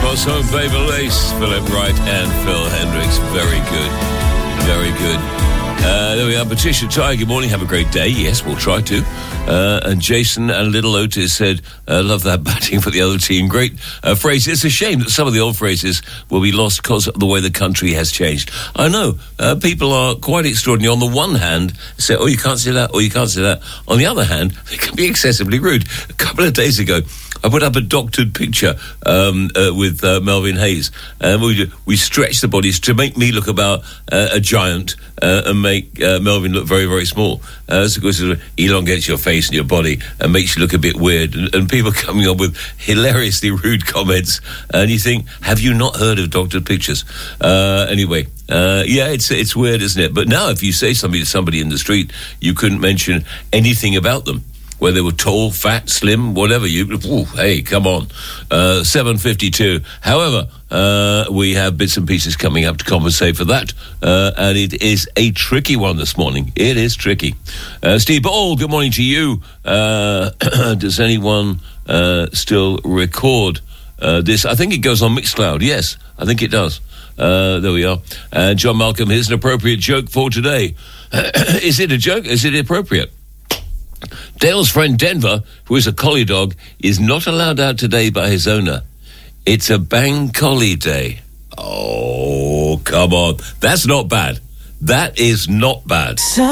Cross Home Paper Lace, Philip Wright and Phil Hendricks. Very good. Very good. There we are. Patricia Ty, good morning. Have a great day. Yes, we'll try to. And Jason and Little Otis said, love that batting for the other team. Great phrase. It's a shame that some of the old phrases will be lost because of the way the country has changed. I know. People are quite extraordinary. On the one hand, say, oh, you can't say that, or you can't say that. On the other hand, they can be excessively rude. A couple of days ago, I put up a doctored picture with Melvin Hayes. We stretched the bodies to make me look about a giant and make Melvin look very, very small. So of course, it elongates your face and your body and makes you look a bit weird. And people coming up with hilariously rude comments. And you think, have you not heard of doctored pictures? Anyway, yeah, it's weird, isn't it? But now if you say something to somebody in the street, you couldn't mention anything about them. Whether they were tall, fat, slim, whatever. Hey, come on. 7:52. However, we have bits and pieces coming up to compensate for that. And it is a tricky one this morning. It is tricky. Steve Ball, good morning to you. Does anyone still record this? I think it goes on Mixcloud. Yes, I think it does. There we are. And John Malcolm, here's an appropriate joke for today. Is it a joke? Is it appropriate? Dale's friend Denver, who is a collie dog, is not allowed out today by his owner. It's a Bank Collie Day. Oh, come on. That's not bad. That is not bad.